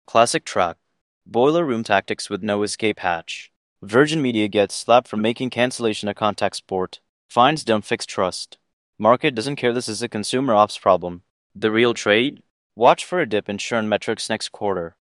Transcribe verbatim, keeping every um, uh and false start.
Classic trap. Boiler room tactics with no escape hatch. Virgin Media gets slapped for making cancellation a contact sport. Fines don't fix trust. Market doesn't care this is a consumer ops problem. The real trade? Watch for a dip in churn metrics next quarter.